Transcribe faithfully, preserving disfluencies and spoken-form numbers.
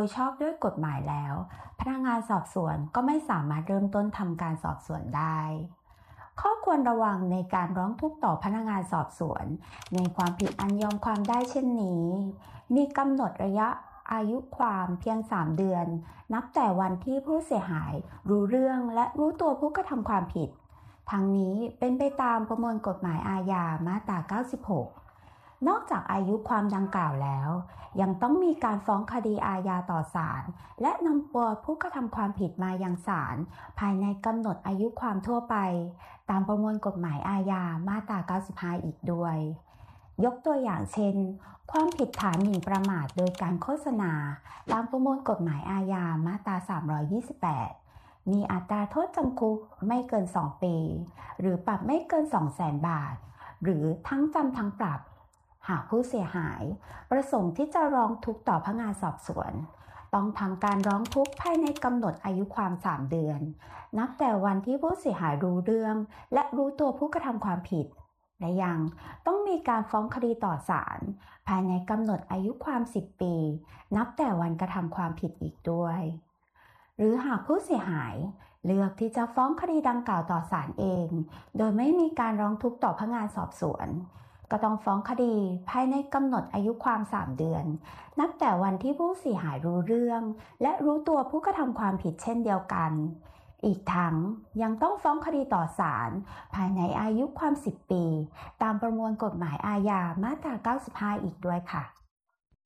ยชอบด้วยกฎหมายแล้วพนักงานสอบสวนก็ไม่สามารถเริ่มต้นทำการสอบสวนได้ข้อควรระวังในการร้องทุกข์ต่อพนักงานสอบสวนในความผิดอันยอมความได้เช่นนี้มีกำหนดระยะอายุความเพียงสามเดือนนับแต่วันที่ผู้เสียหายรู้เรื่องและรู้ตัวผู้กระทำความผิดทั้งนี้เป็นไปตามประมวลกฎหมายอาญามาตราเก้าสิบหกนอกจากอายุความดังกล่าวแล้วยังต้องมีการฟ้องคดีอาญาต่อศาลและนำตัวผู้กระทำความผิดมายังศาลภายในกำหนดอายุความทั่วไปตามประมวลกฎหมายอาญามาตราเก้าสิบห้าอีกด้วยยกตัวอย่างเช่นความผิดฐานหมิ่นประมาทโดยการโฆษณาตามประมวลกฎหมายอาญามาตราสามร้อยยี่สิบแปดมีอัตราโทษจำคุกไม่เกินสองปีหรือปรับไม่เกิน สองแสน บาทหรือทั้งจำทั้งปรับหากผู้เสียหายประสงค์ที่จะร้องทุกข์ต่อพนักงานสอบสวนต้องทำการร้องทุกข์ภายในกำหนดอายุความสามเดือนนับแต่วันที่ผู้เสียหายรู้เรื่องและรู้ตัวผู้กระทำความผิดและยังต้องมีการฟ้องคดีต่อศาลภายในกำหนดอายุความสิบปีนับแต่วันกระทำความผิดอีกด้วยหรือหากผู้เสียหายเลือกที่จะฟ้องคดีดังกล่าวต่อศาลเองโดยไม่มีการร้องทุกข์ต่อพนักงานสอบสวนก็ต้องฟ้องคดีภายในกำหนดอายุความสามเดือนนับแต่วันที่ผู้เสียหายรู้เรื่องและรู้ตัวผู้กระทำความผิดเช่นเดียวกันอีกทั้งยังต้องฟ้องคดีต่อศาลภายในอายุความสิบปีตามประมวลกฎหมายอาญามาตราเก้าสิบห้าอีกด้วยค่ะ